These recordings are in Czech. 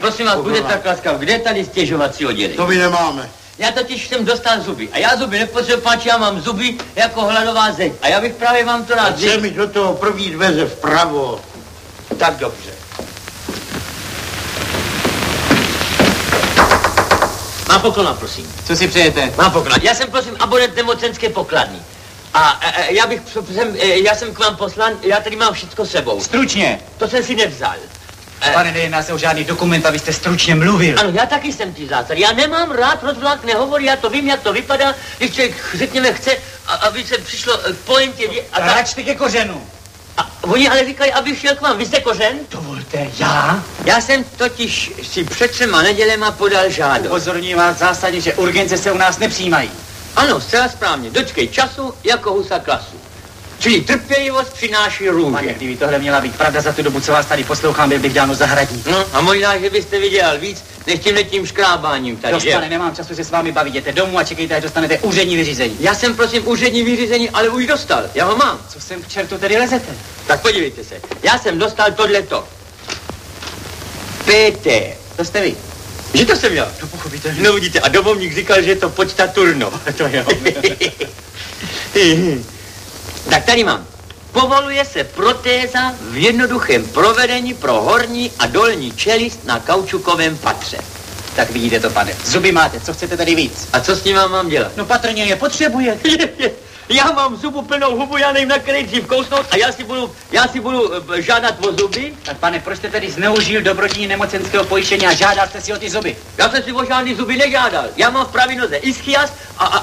prosím vás, bude tak laskav, kde je tady stěžovací oddělení? To my nemáme. Já totiž jsem dostal zuby. A já zuby nepotřebuji, páči, já mám zuby jako hladová zeď. A já bych právě vám to rád... Chce mi do toho první dveře vpravo. Tak dobře. Mám poklona, prosím. Co si přejete? Mám poklona. Já jsem, prosím, abonent nemocenské pokladny. A já jsem k vám poslan, já tady mám všecko sebou. Stručně. To jsem si nevzal. Pane, nejedná se o žádný dokument, abyste stručně mluvil. Ano, já taky jsem ti zásad. Já nemám rád rozvlák nehovorí, já to vím, jak to vypadá, když člověk, řekněme, chce, aby se přišlo k pointě. Račte ke kořenu. A oni ale říkají, aby šel k vám. Vy jste kořen? Dovolte, já? Já jsem totiž si před 3 nedělema podal žádost. Upozorňuji vás zásadně, že urgence se u nás nepřijímají. Ano, zcela správně. Dočkej času jako husa klasu. Čili trpělivost přináší růže. Pane, kdyby tohle měla být pravda, za tu dobu, co vás tady poslouchám, byl bych dávno zahradník. No a možná, že byste vydělal víc, než tímhletím škrábáním tady. Dost, pane, nemám času se s vámi bavit. Jděte domů a čekejte, až dostanete úřední vyřízení. Já jsem, prosím, úřední vyřízení, ale už dostal. Já ho mám. Co sem k čertu tedy lezete? Tak podívejte se. Já jsem dostal tohleto. PT. To jste vy. Že to jsem já? No pochopitelně. No vidíte, a domovník říkal, že je to počta Turno. To jo. Tak tady mám. Povoluje se protéza v jednoduchém provedení pro horní a dolní čelist na kaučukovém patře. Tak vidíte to, pane. Zuby máte, co chcete tady víc? A co s ním mám dělat? No patrně je potřebujete. Já mám zubu plnou hubu, já nevím, na který dřív kousnout a já si budu žádat o zuby. Tak pane, proč jste tedy zneužil dobrodění nemocenského pojištění a žádal jste si o ty zuby? Já jsem si o žádný zuby nežádal. Já mám v pravý noze ischias a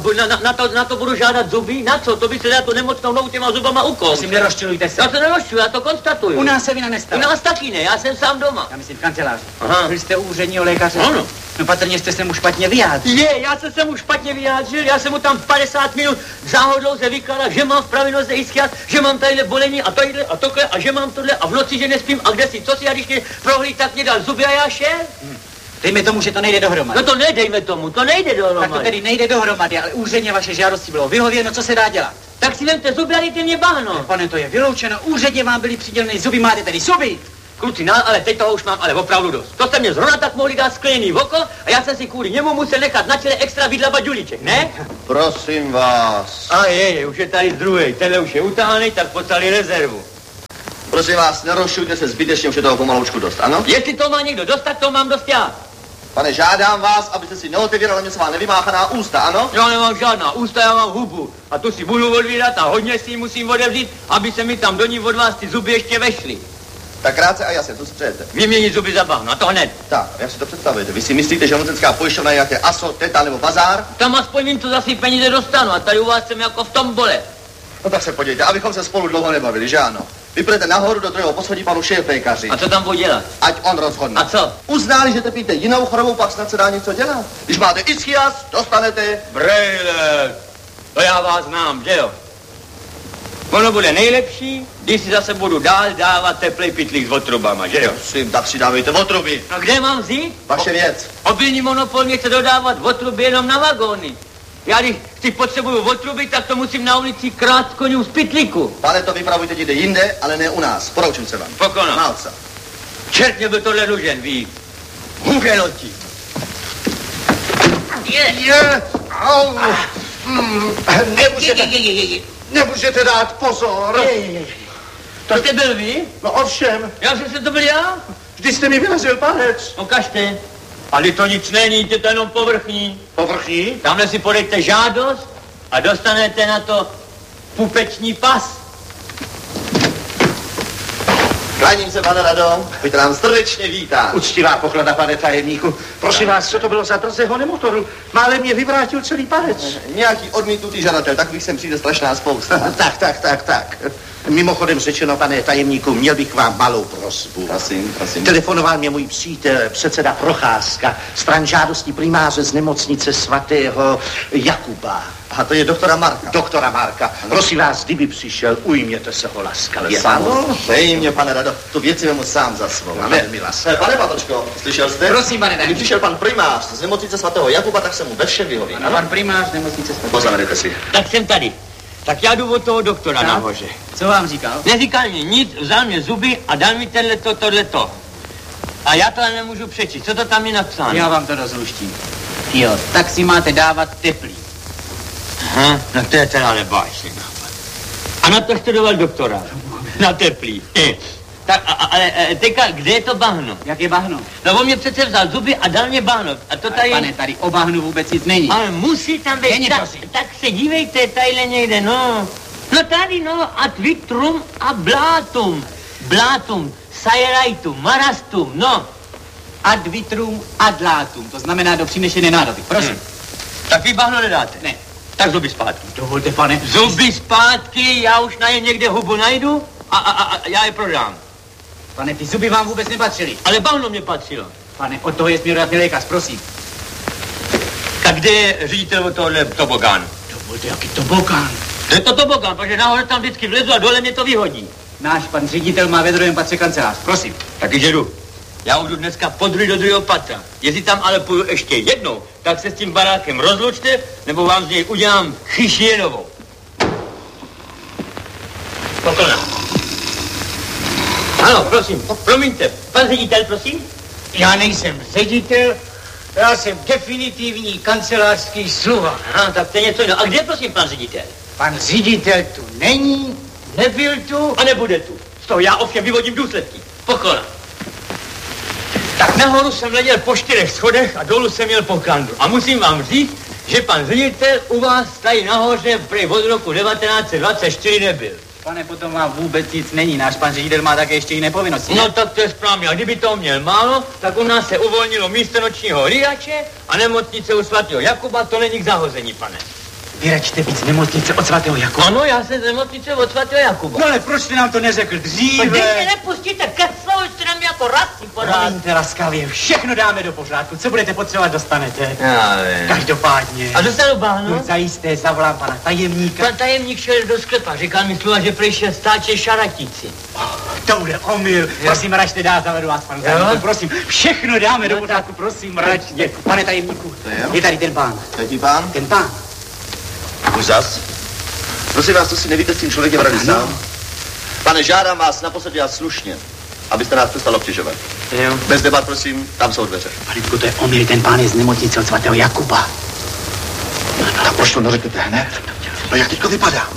na to budu žádat zuby? Na co? To by se dá tu nemocnou nohu těma zubama ukoust. Prosím, nerozčilujte se. Já se nerozčiluji, já to konstatuju. U nás se vina nestala. U nás taky ne, já jsem sám doma. Já myslím v kanceláři. Aha. Vy jste úředního lékaře. Ano. No patrně jste se mu špatně vyjádřil. Já jsem se mu špatně vyjádřil, já jsem mu tam 50 minut záhodou se vykládal, že mám v pravý noze ischias, že mám tadyhle bolení a tadyhle a tohle a že mám tohle a v noci, že nespím a kde si, co si, a když mě prohlíd, tak mě dal zuby a já šel. Dejme tomu, že to nejde dohromady. No to nedejme tomu, to nejde dohromady. Tak to tedy nejde dohromady, ale úředně vaše žádosti bylo vyhověno, co se dá dělat? Tak si vemte zuby a dejte mě bahno. Pane, to je vyloučeno, úředně vám byly přiděleny zuby, máte tedy zuby. Kluci, no, ale teď toho už mám ale opravdu dost. To jste mě zrovna tak mohli dát sklený v oko a já jsem si kvůli němu musel nechat na čele extra vydlabat Juliček, ne? Prosím vás. A už je tady druhý, tenhle už je utáhaný, tak poslali rezervu. Prosím vás, nerozšujte se zbytečně, už je toho pomaloučku dost, ano? Jestli to má někdo dost, tak to mám dost já. Pane, žádám vás, abyste si neotevírali mě svá nevymáchaná ústa, ano? Já nemám žádná ústa, já mám hubu. A tu si budu odvírat a hodně si ji musím otevřít, aby se mi tam do ní od vás ty zuby ještě vešly. Tak krátce a jasně, co si přejete? Vyměnit zuby za bahno, a to hned. Tak, jak si to představujete? Vy si myslíte, že nemocenská pojišťovna je jaké ASO, Teta nebo Bazár? Tam aspoň vím, co za si peníze dostanu a tady u vás jsem jako v tombole. No tak se podívejte, abychom se spolu dlouho nebavili, že ano? Vy půjdete nahoru do druhého poschodí panu šéflékaři. A co tam bude dělat? Ať on rozhodne. A co? Uználi, že trpíte jinou chorobou, pak snad se dá něco dělat. Když máte ischias, dostanete... Brejle, to já vás znám, že jo? Ono bude nejlepší, když si zase budu dál dávat teplej pytlík s otrubama, že jo? Prosím, tak si dávejte otruby. No kde mám vzít? Vaše věc. Obilní monopol mě chce dodávat otruby jenom na vagóny. Já když si potřebuju otruby, tak to musím na ulici krát koňům z pytlíku. Pane, to vypravujte někde jinde, ale ne u nás. Poroučím se vám. Pokona. Malca. Čert mě byl tohle nužen, ví. Hugenoti. Au. Nemůžete dát pozor. To jste byl vy? No ovšem. Já jsem se to byl já? Vždy jste mi vyrazil palec. Ukažte. Ale to nic není, to je jenom povrchní. Povrchní? Tamhle si podejte žádost a dostanete na to pupeční pas. Kláním se, pane Rado. Buďte nám srdečně vítán. Uctivá poklada, pane tajemníku. Prosím vás, co to bylo za drzého nemotoru? Málem mě vyvrátil celý palec. Nějaký odmítnutý žadatel, takových sem přijde strašná spousta. Tak. Mimochodem řečeno, pane tajemníku, měl bych vám malou prosbu. Prosím. Telefonoval mě můj přítel, předseda Procházka, stran žádostí primáře z nemocnice svatého Jakuba. A to je doktora Marka. Doktora Marka. Prosím vás, kdyby přišel, ujměte se ho laskavě. Ano, dej mě, pane Rado, tu věci vemu sám za svou. Velmi laskavě. Pane Patočko, slyšel jste? Prosím, pane Když přišel pan primář z nemocnice svatého Jakuba, tak se mu ve všem vyhoví. Ano, pan primář nemocnice svatého. Poznamenejte si. Tak jsem tady. Tak já jdu od toho doktora nahoře. Co vám říkal? Neříkal mi nic, vzal mě zuby a dal mi tohleto. A já to nemůžu přečíst. Co to tam je napsáno? Já vám to rozluštím. Jo, tak si máte dávat teplý. Aha, no to je teda nebáječný nápad. A na to studoval doktora. Na teplý. Tak, ale teďka, kde je to bahno? Jak je bahno? No on mě přece vzal zuby a dal mě bahno. A to tady... Pane, tady o bahnu vůbec nic není. Ale musí tam být. Není, prosím. Tak se dívejte, tadyhle někde, no. No tady, no, ad vitrum a blátum. Blátum, sajerajtum, marastum, no. Ad vitrum ad latum, to znamená do přinešené nádoby. Prosím. Tak vy bahno nedáte? Ne. Tak zuby zpátky. Dovolte, pane. Zuby zpátky, já už na ně někde hubu najdu a já je prodám. Pane, ty zuby vám vůbec nepatřily. Ale bahno mě patřilo. Pane, od toho je směrodatný lékař, prosím. Tak kde je ředitel tohohle tobogánu? Dovolte, jaký tobogán. Je to tobogán, protože nahoře tam vždycky vlezu a dole mě to vyhodí. Náš pan ředitel má ve druhém patře kancelář, prosím. Taky jdu. Já už jdu dneska do druhého patra. Jestli tam ale půjdu ještě jednou, tak se s tím barákem rozlučte, nebo vám z něj udělám chyšienovou. Poklona. Ano, prosím, promiňte. Pan ředitel, prosím? Já nejsem ředitel, já jsem definitivní kancelářský sluha. Aha, tak to je něco jiného. A kde, prosím, pan ředitel? Pan ředitel tu není, nebyl tu. A nebude tu. Z toho já ovšem vyvodím důsledky. Poklona. Tak nahoru jsem letěl po 4 schodech a dolů jsem měl po kandu. A musím vám říct, že pan ředitel u vás tady nahoře prý od roku 1924 nebyl. Pane, potom vám vůbec nic není. Náš pan ředitel má také ještě jiné povinnosti. No tak to je správně. A kdyby to měl málo, tak u nás se uvolnilo místo nočního hlídače a nemocnice u svatého Jakuba, to není k zahození, pane. Vy račte víc nemocnice od svatého Jakuba. Ano, já jsem z nemocnice od svatého Jakuba. No ale proč jste nám to neřekl dříve? Když mě nepustíte ke slovu, jste nám jako rasí pořád. Promiňte laskavě, všechno dáme do pořádku. Co budete potřebovat, dostanete. Já vím. Každopádně. A dostanu bahno? No, zajisté, zavolám pana tajemníka. Pan tajemník šel do sklepa, říkal mi slova, že přišel stáče šaratíci. To bude omyl. Prosím, račte, dá zavedu vás, pan tajemník. Prosím, všechno dáme do pořádku, prosím, račte. Pane tajemníku, je tady ten pán. Třetí pán? Ten pán. Už zas? Prosím vás, to si nevíte s tím člověkem rady sám? Pane, žádám vás naposledy a slušně, abyste nás přestal obtěžovat. Jo. Bez debat, prosím, tam jsou dveře. Panitku, to je omyl, ten pán je z nemocnice od svatého Jakuba. Tak proč to neřeknete hned? No jak teďko vypadám?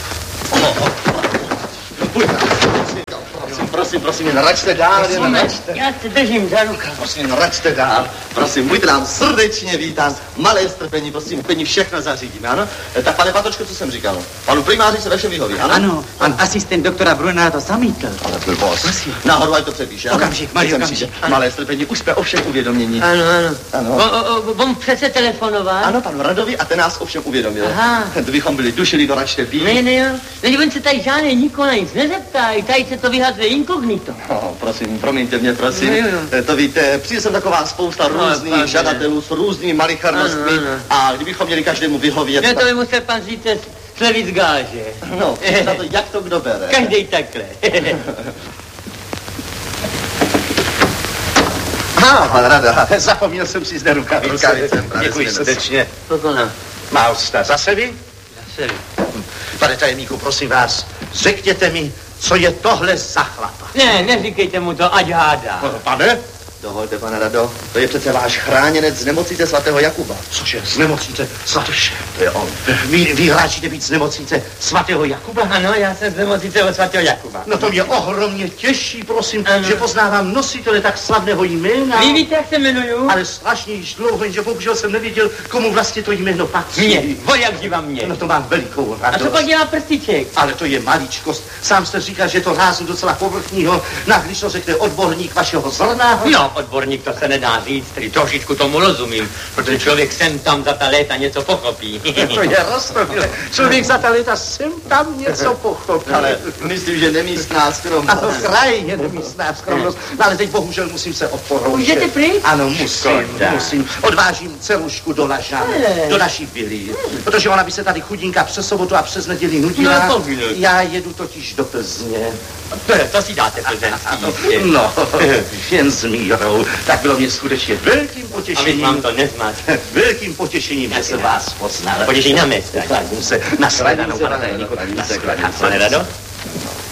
Prosím, naračte dál, naračte. Já se držím za ruku. Prosím, naračte dál. Prosím, buďte nám srdečně vítán. Malé strpení, prosím, úplně všechno zařídíme, ano? Tak pane Patočko, co jsem říkal? Panu primáři se ve všem vyhoví, ano? Ano, pan asistent doktora Brunera to zamítl. Ale byl boss. Nahoru, ať to přepíše, ano? Okamžik, malý okamžik. Malé strpení, už jsme o všem uvědomění. Ano. On přece telefonoval? Ano, panu Radovi a ten nás o všem uvědomil. Aha. Kdybychom byli dušili do račte víc. Ne, jo. Teď on se tady žádný nikoho na nic nezeptají, tady se to vyhazuje inkognito. No, prosím, promiňte mě, prosím. Jo. To víte, přijde sem taková spousta různých žadatelů s různými malicharnostmi a kdybychom měli každému vyhovět... Ne, to by musel pan říct slevit z gáže. No, za to, jak to kdo bere. Každej takhle. Pan Rada, zapomněl jsem si zde rukavice. Děkuji srdečně. Pokonám. Má ústa zase vy? Zase. Pane tajemníku, prosím vás, řekněte mi, co je tohle za chlapa? Ne, neříkejte mu to, ať hádá. Pane? Dovolte, pane Rado, to je přece váš chráněnec z nemocnice svatého Jakuba. Cože, z nemocnice svatého? To je on. Vy hráčíte být z nemocnice svatého Jakuba? Ano, já jsem z nemocnice od svatého Jakuba. No to mě ohromně těší, prosím, Ano. že poznávám nositele tak slavného jména. Vy víte, jak se jmenuju? Ale strašně již dlouho, že bohužel jsem nevěděl, komu vlastně to jméno patří. Mě, jak živa mě. No to mám velikou A radost. co pak dělá prstiček? Ale to je maličkost. Sám jste říkal, že to rázu docela povrchního, když to řekne odborník vašeho zrna. No, odborník to se nedá říct, tedy trošičku tomu rozumím, protože člověk sem tam za ta léta něco pochopí. To je roztomilé. Člověk za ta léta sem tam něco pochopil. Ale myslím, že nemístná skromnost. Ano, krajně nemístná skromnost. No, ale teď bohužel musím se odporoučet. Můžete pryč? Ano, musím. Odvážím celušku do Lažan, do naší vily. Protože ona by se tady chudinka přes sobotu a přes neděli nudila. No, to bylo. Já jedu totiž do Plzně. To si dáte plzeňský. No, jen s mírou. Tak bylo mě skutečně velkým Abych potěšením. vám to nezmat. Velkým potěšením, že jsem vás poznal. Potěšení na městě. Kladím se na shledanou, pane tajemníku. Na shledanou. Pane Rado?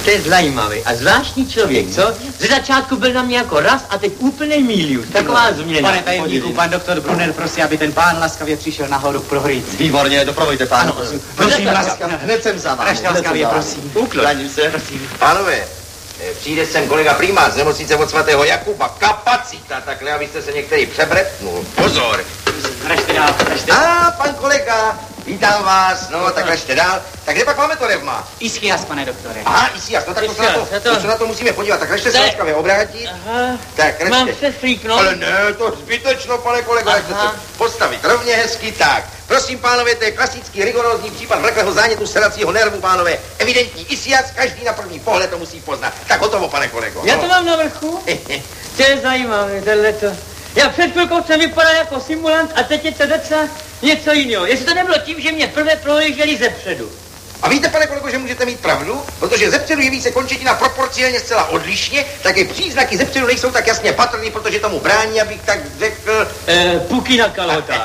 To je zajímavý a zvláštní člověk, co? Ze začátku byl na mě jako raz a teď úplný milius. Taková změna. Pane tajemníku, pan doktor Brunner prosí, aby ten pán laskavě přišel nahoru k prohlídce. Výborně, doprovoďte pánu. Prosím, laskavě. Hned jsem za vámi. Laskavě, prosím. Ukloním se. Prosím. Pánové, přijde sem kolega primář z nemocnice od svatého Jakuba. Kapacita, takhle, abyste se některý přebretnul. Pozor. Ražte dál, ražte dál. Pan kolega, vítám vás. No, tak ražte dál. Tak kde pak máme to revma? Ischias, pane doktore. Aha, Ischias, no tak to se na to musíme podívat. Tak ražte se laskavě obrátit. Aha, tak ražte. mám se flíknout. Ale ne, to zbytečno, pane kolego, ražte se postavit rovně hezky, tak. Prosím, pánové, to je klasický rigorózní případ vleklého zánětu sedacího nervu, pánové. Evidentní Ischias, každý na první pohled to musí poznat. Tak hotovo, pane kolego. Já to mám na vrchu. To je zajímavé, tohleto. Já před chvilkou jsem vypadal jako simulant a teď je to docela něco jiného. Jestli to nebylo tím, že mě prvé prohlíželi zepředu. A víte, pane kolego, že můžete mít pravdu? Protože zepředu jeví se končetina proporcionálně zcela odlišně, tak i příznaky zepředu nejsou tak jasně patrný, protože tomu brání, abych tak řekl... Puky na kalhotách.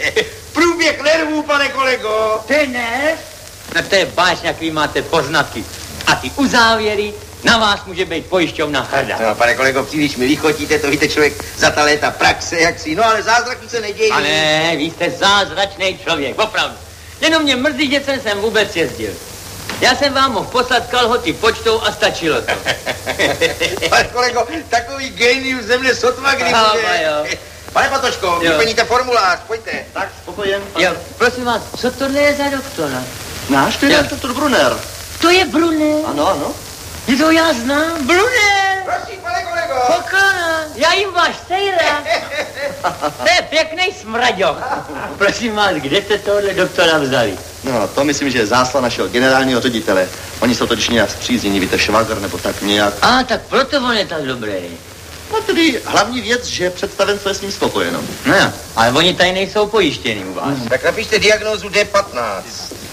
Průběh nervů, pane kolego. To je nerv? No to je báječně, jak vy máte poznatky. A ty uzávěry, na vás může být pojišťovna hrdá. No, pane kolego, příliš mi lichotíte, to víte, člověk za ta léta praxe, jak si, no ale zázraky se nedějí. A ne, vy jste zázračný člověk, opravdu. Jenom mě mrzí, že jsem sem vůbec jezdil. Já jsem vám mohl poslat kalhoty počtou a stačilo to. Pane kolego, takový genius ze mne sotva kdy bude. Pane Patočko, vyplníte formulář, pojďte. Tak, spokojen. Jo, prosím vás, co tohle je za doktora? Náš, to je doktor Brunner. To je Brunner? Ano, ano. Je to já znám, Brunner. Prosím, pane kolego. Poklona, já jim váš sejra. To je pěkný smraďok. Prosím vás, kde jste tohle doktora vzali? No, to myslím, že je zásla našeho generálního ředitele. Oni jsou totiž nějak zpříznění, víte, švagr nebo tak nějak. A, tak proto on je tak dobrý. No tedy hlavní věc, že představenstvo je s ním spokojeno. No, ale oni tady nejsou pojištěni u vás. Tak napište diagnózu D15.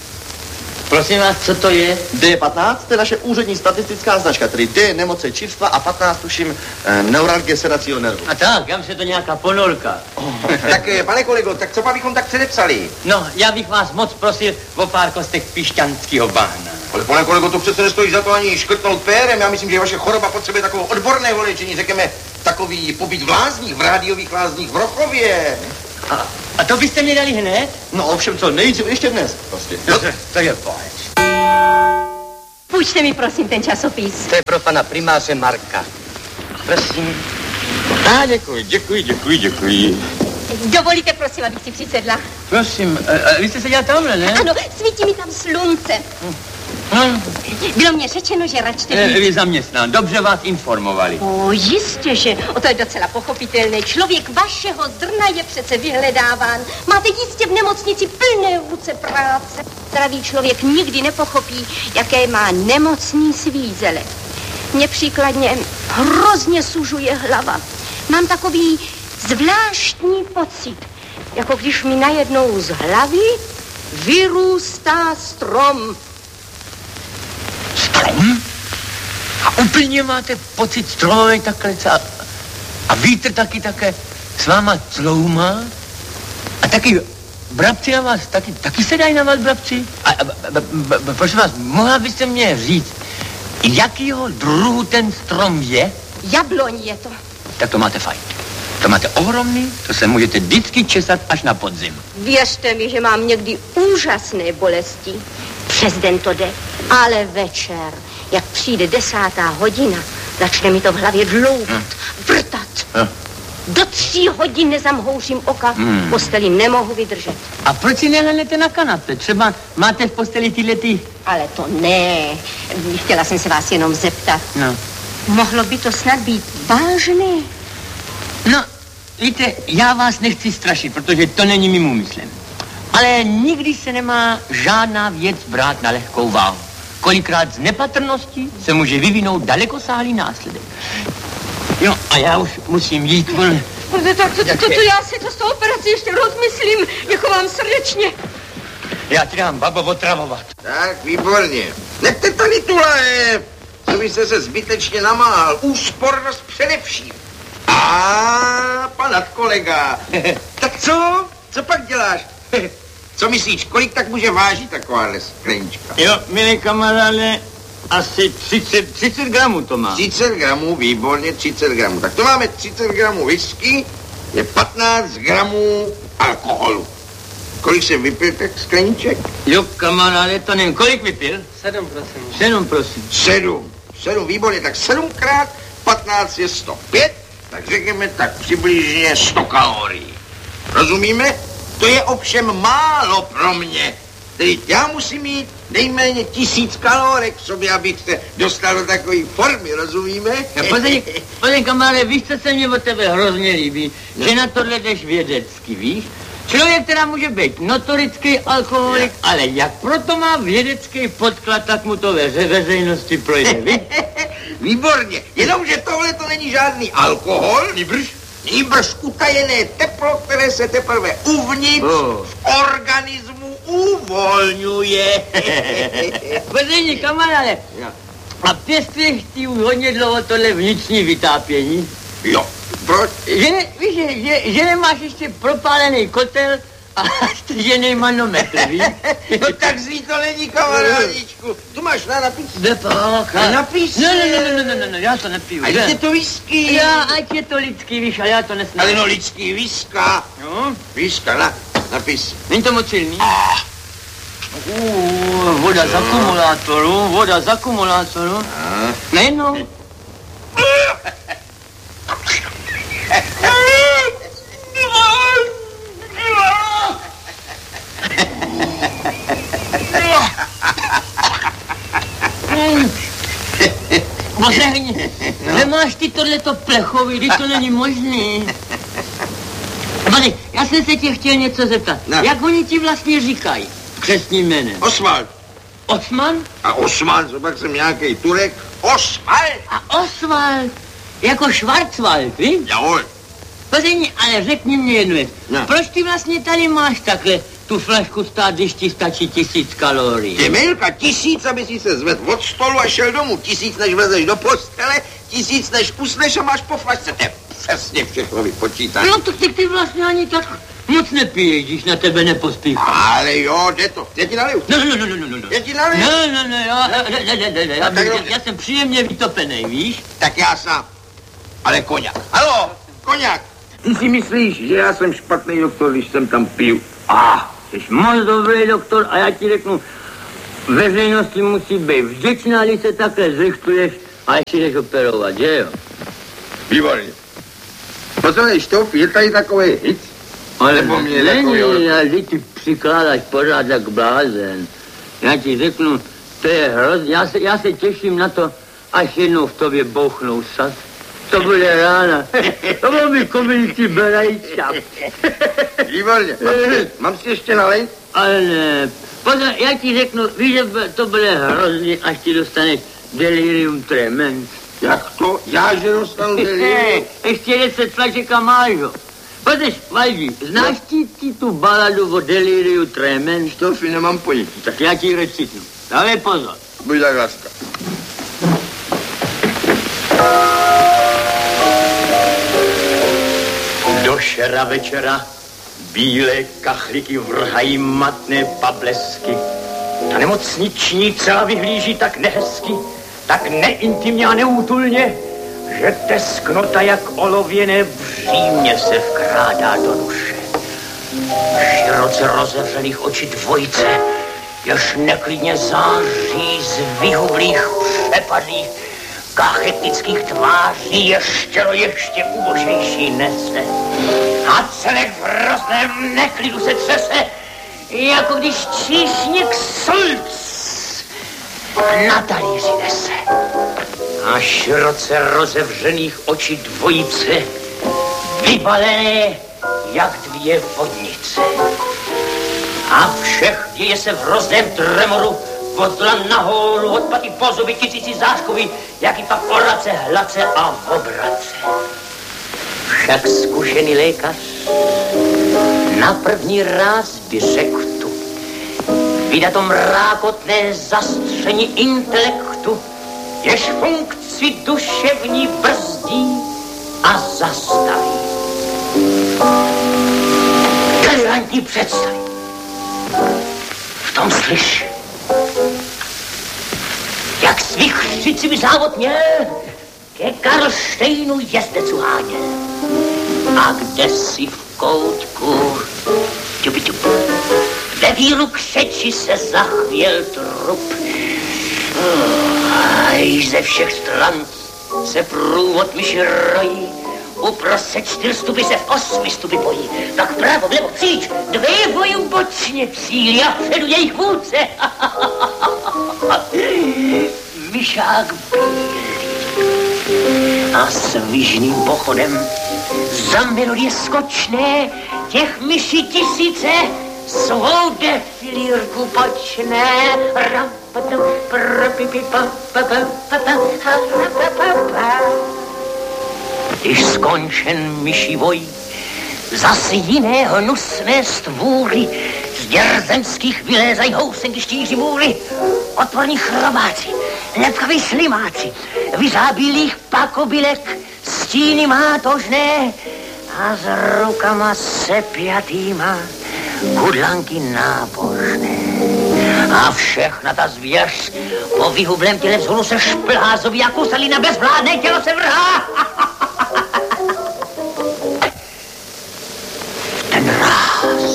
Prosím vás, co to je? D15, to je naše úřední statistická značka, tedy D nemoce čivstva a 15 tuším neuralgie sedacího nervu. A tak, já myslím, že to nějaká ponorka. Tak, pane kolego, tak co bychom tak předepsali? No, já bych vás moc prosil o pár kostek pišťanského bahna. Ale pane kolego, to přece nestojí za to ani škrtnout pérem. Já myslím, že vaše choroba potřebuje takovou odborného léčení, řekněme, takový pobyt v lázních, v rádiových lázních v Rochově. A to byste mi dali hned? No ovšem co, nejdřív ještě dnes, prostě. To je pojď. Půjčte mi prosím ten časopis. To je pro pana primáře Marka. Prosím. Děkuji. Dovolíte prosím, abych si přisedla? Prosím, vy jste seděla tamhle, ne? Ano, svítí mi tam slunce. No. Bylo mě řečeno, že račte být. Vy zaměstnán, dobře vás informovali. Jistě, že o to je docela pochopitelné. Člověk vašeho zrna je přece vyhledáván. Máte jistě v nemocnici plné ruce práce. Zdravý člověk nikdy nepochopí, jaké má nemocný svízele. Mně příkladně hrozně sužuje hlava. Mám takový zvláštní pocit, jako když mi najednou z hlavy vyrůstá strom. Strom? A úplně máte pocit stromovej takhle a vítr také s váma cloumá? A taky brabci na vás, taky se dají na vás brabci? A prosím vás, mohla byste mě říct, jakýho druhu ten strom je? Jabloň je to. Tak to máte fajn. To máte ohromný, to se můžete vždycky česat až na podzim. Věřte mi, že mám někdy úžasné bolesti. Přes den to jde, ale večer, jak přijde 10. hodina, začne mi to v hlavě dlouhat, vrtat. Do 3 hodin nezamhouřím oka, posteli nemohu vydržet. A proč si nehlednete na kanapě? Třeba máte v posteli ty... Ale to ne. Chtěla jsem se vás jenom zeptat. No. Mohlo by to snad být vážné? No, víte, já vás nechci strašit, protože to není mým úmyslem. Ale nikdy se nemá žádná věc brát na lehkou váhu. Kolikrát z nepatrnosti se může vyvinout dalekosáhlý následek. Jo, a já už musím jít. Tak to já si to z toho operaci ještě rozmyslím. Děkuji vám srdečně. Já ti dám, babo, otravovat. Tak, výborně. Nechte tady tu lahev, co byste se zbytečně namáhal. Úspornost především. A pan kolega. Tak co? Co pak děláš? Co myslíš, kolik tak může vážit takováhle sklenička? Jo, milý kamaráde, Asi 30 gramů to má. 30 gramů, výborně, 30 gramů. Tak to máme 30 gramů whisky, je 15 gramů alkoholu. Kolik jsem vypil, tak skleniček? Jo, kamaráde, to nevím. Kolik vypil? 7, prosím. 7, prosím. 7, výborně, tak 7x 15 je 105, tak řekněme tak přibližně 100 kalorií. Rozumíme? To je ovšem málo pro mě. Tedy já musím mít nejméně 1000 kalorek v sobě, abych se dostal do takové formy, rozumíme? Pozděj, kamaráde, víš, co se mě od tebe hrozně líbí? No. Že na tohle jdeš vědecky, víš? Člověk, která může být notorický alkoholik, ale jak proto má vědecký podklad, tak mu to ve veřejnosti projde, víš? Výborně, jenomže tohle to není žádný alkohol, nýbrž utajené teplo, které se teprve uvnitř v organismu uvolňuje. Pozděj, kamaráde, a pěstuješ ty už hodně dlouho tohle vnitřní vytápění? Jo. Proč? Víš, že nemáš ještě propálený kotel a stržený manometr, víš? No tak zlý to není, kamarádičku. Tu máš na napis. Napis? No, já to nepiju. Ať je to whisky. Já, ať je to lidský, víš, a já to nesnáším. Ale no lidský whisky. No? Whisky, napis. Není to moc silný? Voda z akumulátoru. Nejednou. Poslechni, nemáš ty tohleto plechový, když to není možný. Pane, já jsem se tě chtěl něco zeptat. No. Jak oni ti vlastně říkají křestním jménem? Oswald. Osman? A Osman, co pak jsem nějaký Turek? Oswald. A Oswald, jako Schwarzwald, víš? Jahoj. Později, ale řekni mě jednu věc. No. Proč ty vlastně tady máš takhle tu flašku stát, když ti stačí 1000 kalorií? Ty Milka, 1000, aby si se zvedl od stolu a šel domů. 1000, než vlezeš do postele, 1000, než usneš a máš po flašce. To je přesně všechno vypočítané. No, tak ty vlastně ani tak moc nepiješ, když na tebe nepospíchá. Ale jo, jde to. Já ti naliju. No. Já ti naliju. Já jsem příjemně vytopený, víš? Tak já sám. Ale koňak. Haló, koňak. Ty si myslíš, že já jsem špatný doktor, když jsem tam piju? Jsi moc dobrý doktor a já ti řeknu, veřejnosti musí být vděčná, když se takhle zrychtuješ a ještě jdeš operovat, že jo? Výborně. Poslednej Štoup, je tady takový hic? Ale není, ale ty přikládáš pořád jak blázen. Já ti řeknu, to je hrozně, já se těším na to, až jednou v tobě bouchnou sas. To bude rána. To byl mi komunitní berajča. Výborně. Mám si ještě nalejt? Ale ne. Pozor, já ti řeknu, víš, že to bude hrozný, až ti dostaneš delirium tremens. Jak to? Já, že dostanu delirium? Ještě 10 flašek a máš ho. Pozor, Valdi, znáš ti tu baladu o deliriu tremens? Štoufi, nemám pojetí. Tak já ti recitnu. Dávej pozor. Buď tak láska. Do šera večera bílé kachliky vrhají matné pablesky. Ta nemocniční celá vyhlíží tak nehezky, tak neintimně a neútulně, že tesknota jak olověné břímě se vkrádá do duše. Široce rozevřených očí dvojice, jež neklidně září z vyhublých, přepadlých, kachetických tváří ještě ubožejší nese. A celek v hrozném neklidu se třese, jako když číšník sulc na talíři nese. A široce rozevřených očí dvojice, vybalené jak dvě vodnice. A všech děje se v hrozném tremoru, od zla nahoru, od paty po zuby, tisíci zářkový, jaký pak orace, hlace a obrace. Však zkušený lékař na první ráz by řekl tu, vydat mrákotné zastření intelektu, jež funkci duševní brzdí a zastaví. Delirantní představy. V tom slyš, jak tak s vichřicimi závod měl, ke Karlštejnu jezdec uháněl. A kde si v koutku, ve víru křeči se zachvěl trup. A ze všech stran se průvod myši rojí, uprostřed 4 stupy se v 8 stupy bojí. Tak vpravo, vlevo, příč, 2 vojú bočně cílí a předu jejich vůdce. Myšák bílý a svižným pochodem za melodie skočné těch myší tisíce svou defilírku počne. Když skončen myší voj, zas jiné hnusné stvůry z děrzemských vylézají housenky štíří můry. Otvorní chrobáci, lepkaví slimáci, vyzábílých pakobylek, stíny mátožné a s rukama sepjatýma kudlanky nábožné. A všechna ta zvěř po vyhublém těle vzhůru se šplhá, zuby jak kuselina, bezvládné tělo se vrhá. Ten ráz,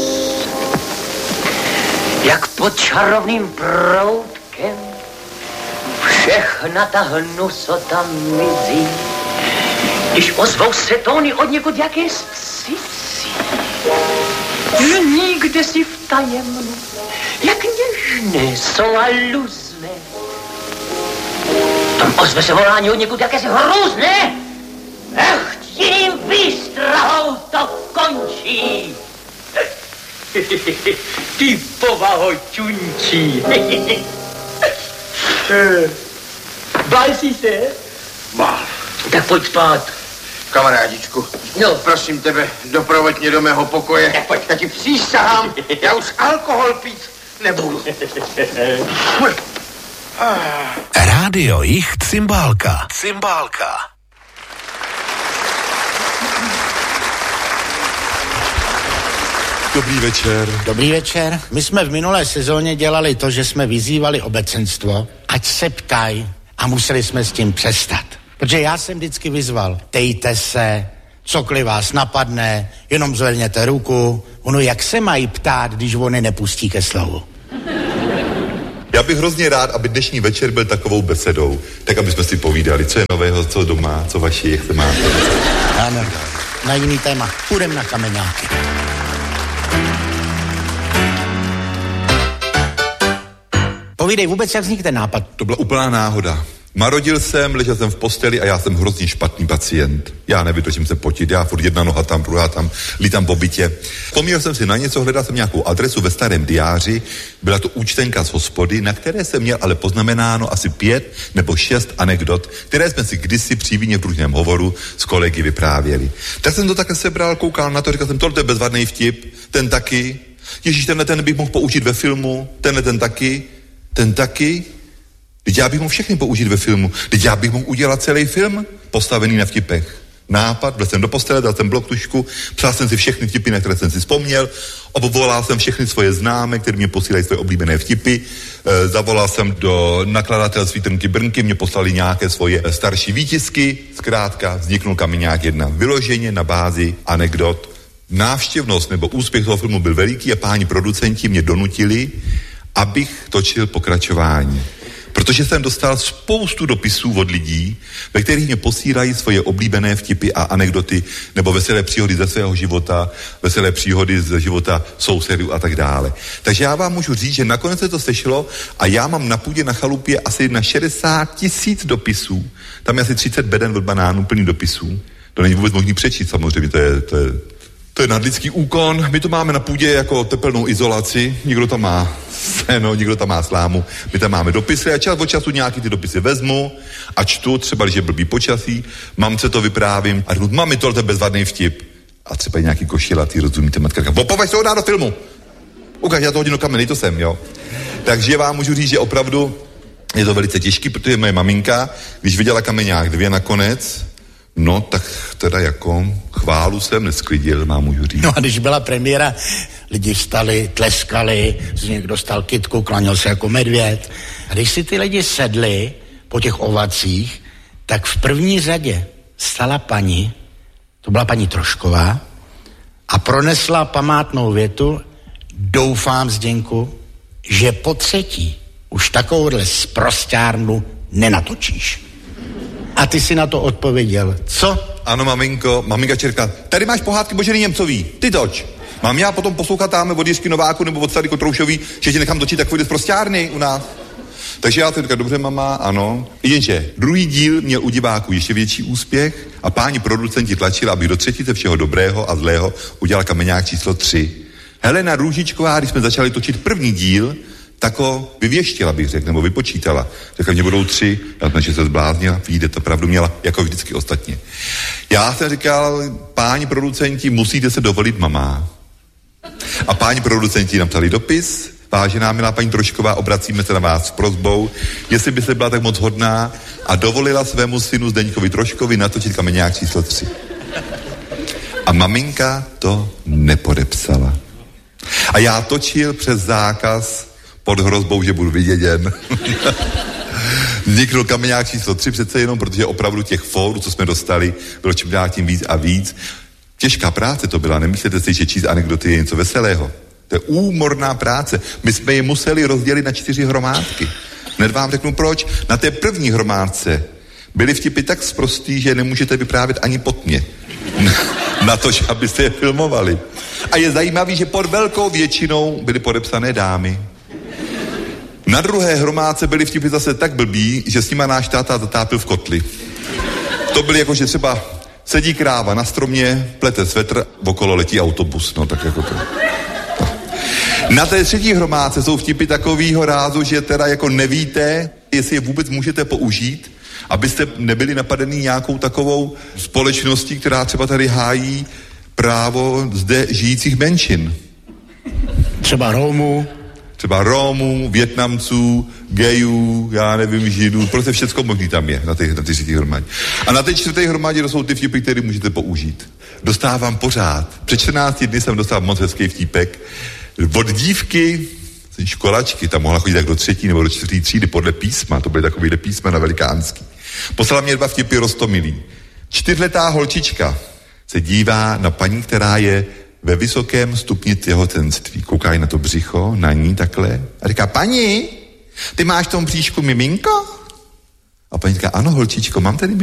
jak pod čarovným proutkem, všechna ta hnusota mizí, když ozvou se tóny od někud jaké cizí. Že nikde si v tajemnu, jak něžné jsou aluzné. Tam ozve se volání od někud jakési hrůzné. Ech, tím výstrahou to končí. Ty povaho čunčí. Bál jsi se? Bál. Tak pojď spát. Kamarádičku, no, prosím tebe, doprovoď mě do mého pokoje. Tak pojď. Já ti přísahám, já už alkohol pít nebudu. Rádio Jich Cymbálka. Cymbálka. Dobrý večer. Dobrý večer. My jsme v minulé sezóně dělali to, že jsme vyzývali obecenstvo, ať se ptají, a museli jsme s tím přestat. Protože já jsem vždycky vyzval, tejte se, cokoliv vás napadne, jenom zvedněte ruku. Ono, jak se mají ptát, když oni nepustí ke slovu? Já bych hrozně rád, aby dnešní večer byl takovou besedou, tak aby jsme si povídali, co je nového, co doma, co vaši, jak se máte. Ano, na jiný téma. Půjdem na kameňáky. Povídej vůbec, jak vznikl ten nápad. To byla úplná náhoda. Marodil jsem, ležel jsem v posteli a já jsem hrozně špatný pacient. Já nevydržím se potit, já furt jedna noha tam, druhá tam, lítám po bytě. Vzpomněl jsem si na něco, hledal jsem nějakou adresu ve starém diáři, byla to účtenka z hospody, na které jsem měl ale poznamenáno asi 5 nebo 6 anekdot, které jsme si kdysi při víně v družném hovoru s kolegy vyprávěli. Tak jsem to takhle sebral, koukal na to, říkal jsem, tohle je bezvadný vtip, ten taky, ježíš, tenhle ten bych mohl použít ve filmu, tenhle ten taky. Teď já bych mohl všechny použít ve filmu. Teď já bych mohl udělat celý film postavený na vtipech. Nápad, byl jsem do postele, dal jsem blok, tužku, psal jsem si všechny vtipy, na které jsem si vzpomněl, obvolal jsem všechny svoje známé, které mě posílají svoje oblíbené vtipy, zavolal jsem do nakladatelství Trnky Brnky, mě poslali nějaké svoje starší výtisky, zkrátka vzniknul Kameňák 1 vyloženě na bázi anekdot. Návštěvnost nebo úspěch toho filmu byl veliký a páni producenti mě donutili, abych točil pokračování. Protože jsem dostal spoustu dopisů od lidí, ve kterých mě posílají svoje oblíbené vtipy a anekdoty nebo veselé příhody ze svého života, veselé příhody ze života sousedů a tak dále. Takže já vám můžu říct, že nakonec se to sešlo a já mám na půdě na chalupě asi na 60 000 dopisů. Tam je asi 30 beden od banánů plný dopisů. To není vůbec možný přečíst samozřejmě, to je nadlidský úkon. My to máme na půdě jako tepelnou izolaci. Někdo tam má seno, někdo tam má slámu. My tam máme dopisy a čas od času nějaký ty dopisy vezmu a čtu, třeba když je blbý počasí, mamce to vyprávím a řeknu, mami, tohle je bezvadný vtip. A třeba nějaký košilatý, rozumíte, matka říká, považ se ho dá do filmu. Ukaž, já to hodinu kamen, to jsem, jo. Takže vám můžu říct, že opravdu je to velice těžký, protože moje maminka, když viděla Kameňák 2 nakonec, no, tak teda jako chválu jsem nesklidil, mám můžu říct. No a když byla premiéra, lidi vstali, tleskali, z někdo dostal kytku, klanil se jako medvěd. A když si ty lidi sedli po těch ovacích, tak v první řadě stala paní, to byla paní Trošková, a pronesla památnou větu: doufám, Zděňku, že po třetí už takovouhle sprosťárnu nenatočíš. A ty si na to odpověděl, co? Ano, maminka čerka, tady máš pohádky Boženy Němcový, ty toč. Mám já potom poslouchat tam od Jiřky Nováku nebo od Sary Kotroušový, že ti nechám točit takový sprosťárny u nás. Takže já to říkám, dobře, mama, ano. Jenže druhý díl měl u diváků ještě větší úspěch a páni producenti tlačili, aby do třetice všeho dobrého a zlého udělal Kameňák číslo 3. Helena Růžičková, když jsme začali točit první díl, tak ho vyvěštila, bych řekl, nebo vypočítala. Řekla, mě budou 3, já jsem, že se zbláznila, vyjde, to pravdu měla, jako vždycky ostatně. Já jsem říkal, páni producenti, musíte se dovolit, mama. A páni producenti napsali dopis: vážená milá paní Trošková, obracíme se na vás s prosbou, jestli by se byla tak moc hodná a dovolila svému synu Zdeňkovi Troškovi natočit Kameňák číslo 3. A maminka to nepodepsala. A já točil přes zákaz pod hrozbou, že budu vyděděn. Vzniknul Kameňák číslo 3 přece jenom, protože opravdu těch fórů, co jsme dostali, bylo čím dál tím víc a víc. Těžká práce to byla, nemyslete si, že číst anekdoty je něco veselého. To je úmorná práce. My jsme je museli rozdělit na 4 hromádky. Hned vám řeknu proč. Na té první hromádce byly vtipy tak sprostý, že nemůžete vyprávět ani pod mě. Na to, abyste je filmovali. A je zajímavý, že pod velkou většinou byly podepsané dámy. Na druhé hromádce byly vtipy zase tak blbý, že s nima náš táta zatápil v kotli. To byly jako, že třeba sedí kráva na stromě, plete svetr, okolo letí autobus. No tak jako to. Na té třetí hromádce jsou vtipy takovýho rázu, že teda jako nevíte, jestli je vůbec můžete použít, abyste nebyli napadení nějakou takovou společností, která třeba tady hájí právo zde žijících menšin. Třeba Rómů, Vietnamců, gejů, já nevím, Židů, prostě všecko možný tam je na té třetí hromadě. A na té čtvrté hromadě to jsou ty vtipy, které můžete použít. Dostávám pořád. Před 14 dny jsem dostal moc hezký vtípek od dívky, školačky, tam mohla chodit tak do 3. nebo do 4. třídy podle písma, to byly takovýhle písmena velikánský. Poslala mě 2 vtipy roztomilý. 4letá holčička se dívá na paní, která je ve vysokém stupni těhotenství. Kouká na to břicho, na ní takhle a říká: paní, ty máš v tom bříšku miminko? A paní říká: ano, holčičko, mám tady